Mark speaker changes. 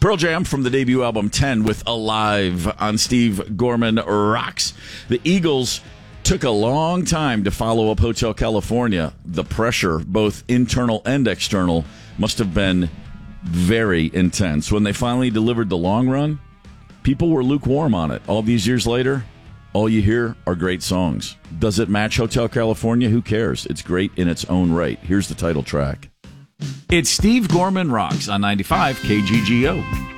Speaker 1: Pearl Jam from the debut album 10 with Alive on Steve Gorman Rocks. The Eagles took a long time to follow up Hotel California. The pressure, both internal and external, must have been very intense. When they finally delivered the long run, people were lukewarm on it. All these years later, all you hear are great songs. Does it match Hotel California? Who cares? It's great in its own right. Here's the title track. It's Steve Gorman Rocks on 95 KGGO.